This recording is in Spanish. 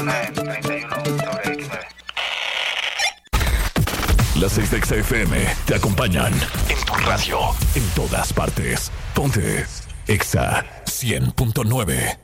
zona en 31/X9. Las 6 de Exa FM te acompañan en tu radio, en todas partes. Ponte Exa 100.9.